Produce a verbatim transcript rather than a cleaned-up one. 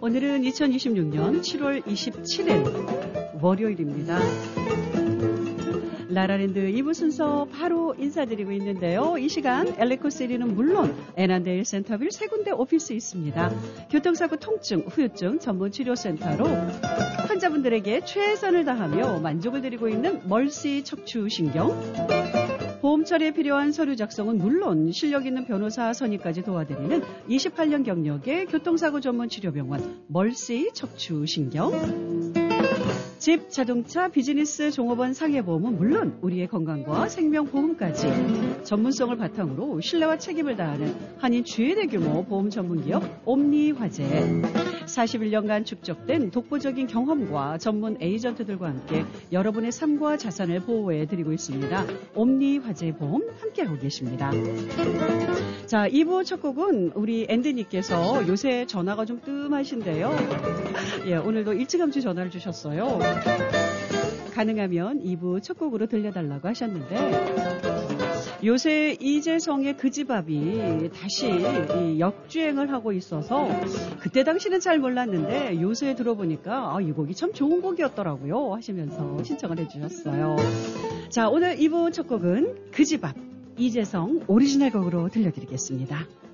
오늘은 이천이십육년 칠월 이십칠일 월요일입니다. 라라랜드 이 부 순서 바로 인사드리고 있는데요. 이 시간 엘리코시리는 물론 애난데일 센터빌 세 군데 오피스 있습니다. 교통사고 통증, 후유증 전문 치료센터로 환자분들에게 최선을 다하며 만족을 드리고 있는 멀시 척추신경, 보험 처리에 필요한 서류 작성은 물론 실력 있는 변호사 선임까지 도와드리는 이십팔년 경력의 교통사고 전문 치료병원 멀시 척추신경, 집, 자동차, 비즈니스, 종업원, 상해보험은 물론 우리의 건강과 생명보험까지 전문성을 바탕으로 신뢰와 책임을 다하는 한인 최대 규모 보험 전문기업 옴니화재, 사십일년간 축적된 독보적인 경험과 전문 에이전트들과 함께 여러분의 삶과 자산을 보호해드리고 있습니다. 옴니화재 보험 함께하고 계십니다. 자, 이 부 첫 곡은 우리 앤디님께서 요새 전화가 좀 뜸하신데요. 예, 오늘도 일찌감치 전화를 주셨어요. 가능하면 이 부 첫 곡으로 들려달라고 하셨는데, 요새 이재성의 그 집 앞이 다시 역주행을 하고 있어서 그때 당시는 잘 몰랐는데 요새 들어보니까 아, 이 곡이 참 좋은 곡이었더라고요 하시면서 신청을 해주셨어요. 자, 오늘 이 부 첫 곡은 그 집 앞 이재성 오리지널 곡으로 들려드리겠습니다.